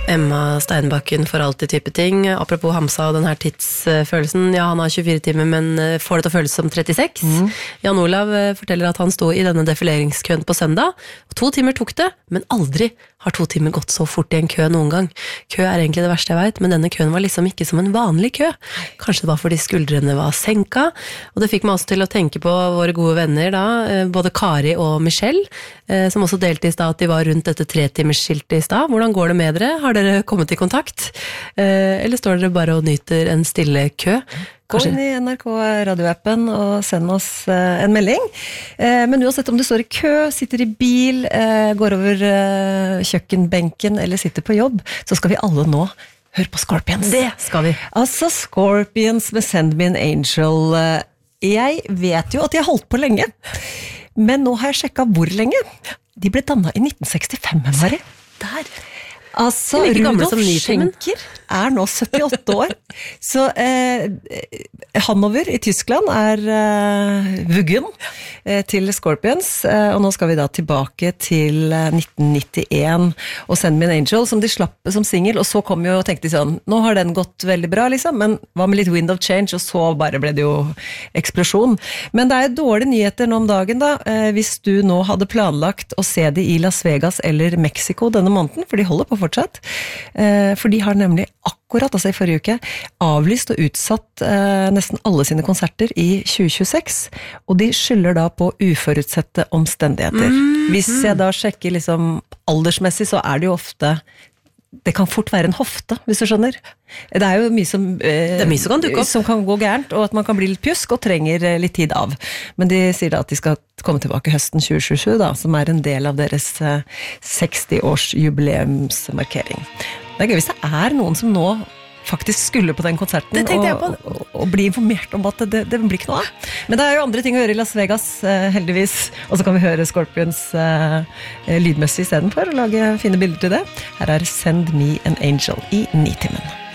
Emma Steinbakken for alltid type ting. Apropos Hamsa og den her tidsfølelsen. Ja, han har 24 timer, men får det til å føles som 36. Jan Olav forteller at han stod i denne defileringskøen på søndag. 2 timer tok det, men aldri har 2 timer gått så fort i en kø noen gang. Kø er egentlig det verste jeg vet, men denne køen var liksom ikke som en vanlig kø. Kanskje det var fordi skuldrene var senka, og det fikk meg også til å tenke på våre gode venner da, både Kari og Michelle, som også delte i stad at de var rundt dette 3-timersskiltet i stad. Hvordan går det med dere? Har dere kommet i kontakt? Eller står dere bare og nyter en stille kø? Gå inn i NRK radioappen og send oss en melding. Men uansett om du står i kø, sitter i bil, går over kjøkkenbenken eller sitter på jobb, så skal vi alle nå høre på Scorpions. Det skal vi. Altså Scorpions med Send Me an Angel. Jeg vet jo at de har holdt på lenge, men nå har jeg sjekket hvor lenge. De ble dannet i 1965, Mari. Der. Altså, Rudolf Schenker er nå 78 år, så Hannover i Tyskland er vuggen til Scorpions, og nå skal vi da tilbake til 1991 og Send Me an Angel, som de slapp som single, og så kom jo og tenkte de sånn, nå har den gått veldig bra liksom, men hva med litt Wind of Change, og så bare ble det jo eksplosjon. Men det er dårlige nyheter nå om dagen da, hvis du nå hadde planlagt å se de i Las Vegas eller Mexico denne måneden, for de holder på fortsatt, for de har nemlig akkurat, altså i forrige uke, avlyst og utsatt nesten alle sine konserter i 2026, og de skylder da på uforutsette omstendigheter. Hvis jeg da sjekker liksom aldersmessig, så er det jo ofte det kan fort være en hofte, hvis du skjønner. Det er jo mye som, det er mye som kan dukke opp. Som kan gå gærent, og at man kan bli litt pjusk og trenger litt tid av. Men de sier da at de skal komme tilbake høsten 2027, da, som er en del av deres 60-års jubileumsmarkering. Det er gøy hvis det er noen som nå faktisk skulle på den konserten og bli informert om at det blir ikke noe av. Men det er jo andre ting å gjøre i Las Vegas, heldigvis. Og så kan vi høre Scorpions lydmessig i stedet for å lage fine bilder til det. Her er Send Me an Angel i 9-timen.